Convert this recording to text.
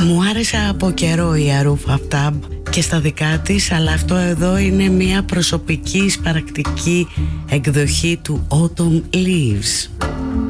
Μου άρεσε από καιρό η Αρούφ Αφτάμπ και στα δικά της, αλλά αυτό εδώ είναι μια προσωπική, σπαρακτική εκδοχή του Autumn Leaves.